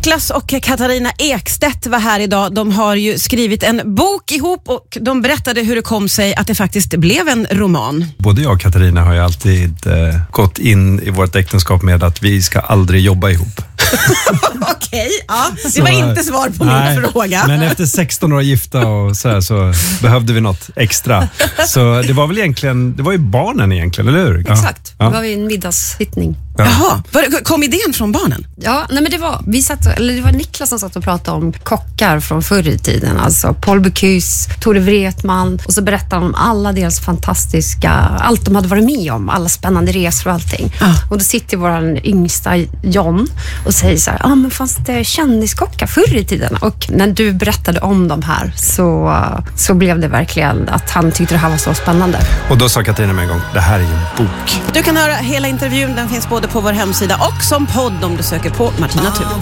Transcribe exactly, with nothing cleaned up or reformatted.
Niklas och Katarina Ekstedt var här idag. De har ju skrivit en bok ihop och de berättade hur det kom sig att det faktiskt blev en roman. Både jag och Katarina har ju alltid eh, gått in i vårt äktenskap med att vi ska aldrig jobba ihop. Okej, ja. Det var så, inte svar på nej, min fråga. Men efter sexton år gifta och så här, så behövde vi något extra. Så det var väl egentligen, det var ju barnen egentligen, eller hur? Exakt, ja. Det var ju en middagssittning. Ja. Jaha, kom idén från barnen? Ja, nej men det var, vi satt, eller det var Niklas som satt och pratade om kockar från förr i tiden. Alltså Paul Bocuse, Tore Wretman. Och så berättade de om alla deras fantastiska, allt de hade varit med om. Alla spännande resor och allting. Ah. Och då sitter vår yngsta John och säger så här, ja ah, men fanns det kändiskockar förr i tiden? Och när du berättade om dem här så, så blev det verkligen att han tyckte det här var så spännande. Och då sa Katarina med en gång, det här är ju en bok. Du kan höra hela intervjun, den finns både på vår hemsida och som podd om du söker på Martina Thun.